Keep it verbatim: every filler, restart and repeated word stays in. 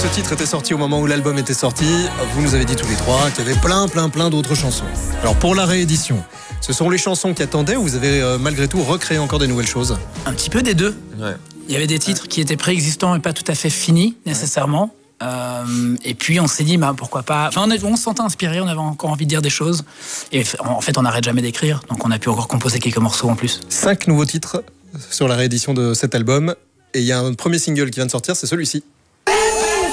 ce titre était sorti au moment où l'album était sorti, vous nous avez dit tous les trois qu'il y avait plein, plein, plein d'autres chansons. Alors pour la réédition, ce sont les chansons qui attendaient ou vous avez euh, malgré tout recréé encore des nouvelles choses ? Un petit peu des deux. Ouais. Il y avait des titres qui étaient préexistants et pas tout à fait finis nécessairement. Euh, et puis on s'est dit bah, pourquoi pas. Enfin, on, on se sentait inspiré, on avait encore envie de dire des choses. Et en fait, on n'arrête jamais d'écrire, donc on a pu encore composer quelques morceaux en plus. Cinq nouveaux titres sur la réédition de cet album. Et il y a un premier single qui vient de sortir, c'est celui-ci.